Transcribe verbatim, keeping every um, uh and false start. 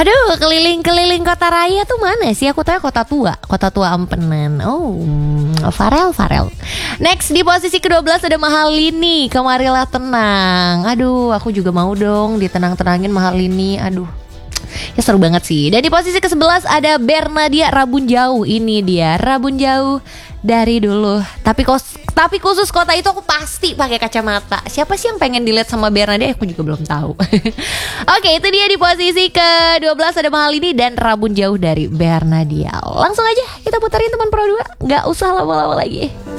Aduh, keliling-keliling kota raya tuh mana sih? Aku tahu kota tua, kota tua Empenan. Oh, Farel, Farel. Next di posisi kedua belas ada Mahalini, Kemarilah Tenang. Aduh, aku juga mau dong ditenang-tenangin Mahalini. Aduh, ya seru banget sih. Dan di posisi ke sebelas ada Bernadia, Rabun Jauh. Ini dia, Rabun Jauh dari dulu. Tapi kos, tapi khusus kota itu aku pasti pakai kacamata. Siapa sih yang pengen dilihat sama Bernadia? Aku juga belum tahu. Oke, itu dia di posisi ke dua belas ada Mahalini dan Rabun Jauh dari Bernadia. Langsung aja kita puterin teman Pro dua. Gak usah lama-lama lagi.